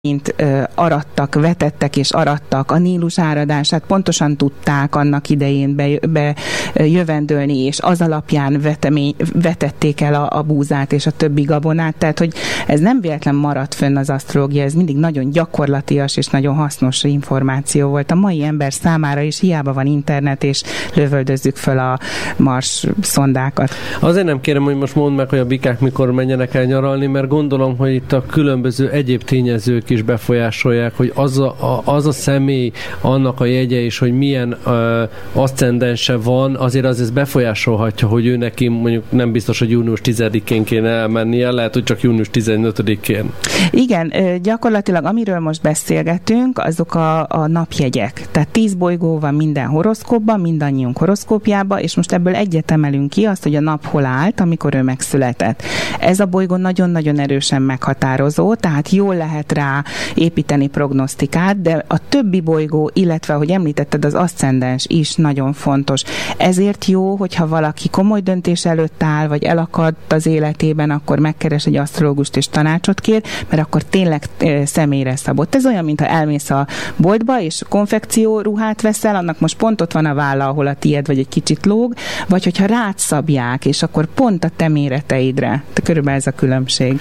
arattak, vetettek és arattak, a Nílus áradását pontosan tudták annak idején bejövendölni, és az alapján vetették el a búzát és a többi gabonát, tehát hogy ez nem véletlen maradt fönn az asztrológia, ez mindig nagyon gyakorlatias és nagyon hasznos információ volt a mai ember számára, és hiába van internet, és lövöldözzük föl a Mars szondákat. Azért nem kérem, hogy most mondd meg, hogy a bikák mikor menjenek el nyaralni, mert gondolom, hogy itt a különböző egyéb tényezők is befolyásolják, hogy az a személy, annak a jegye is, hogy milyen aszcendense van, azért az ezt befolyásolhatja, hogy ő neki mondjuk nem biztos, hogy június 10-én kéne elmennie, lehet, hogy csak június 15-én. Igen, gyakorlatilag amiről most beszélgetünk, azok a napjegyek. Tehát 10 bolygó van minden horoszkópban, mindannyiunk horoszkópjában, és most ebből egyet emelünk ki, azt, hogy a nap hol állt, amikor ő megszületett. Ez a bolygó nagyon-nagyon erősen meghatározó, tehát jól lehet rá építeni prognosztikát, de a többi bolygó, illetve, ahogy említetted, az aszcendens is nagyon fontos. Ezért jó, hogyha valaki komoly döntés előtt áll, vagy elakadt az életében, akkor megkeres egy asztrológust és tanácsot kér, mert akkor tényleg személyre szabott. Ez olyan, mintha elmész a boltba, és konfekció ruhát veszel, annak most pont ott van a válla, ahol a tied vagy egy kicsit lóg, vagy hogyha rád szabják, és akkor pont a te méreteidre. Körülbelül ez a különbség.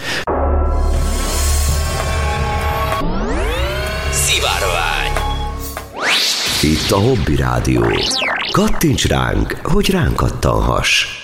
Itt a Hobby Rádió. Kattints ránk, hogy ránk kattanhass.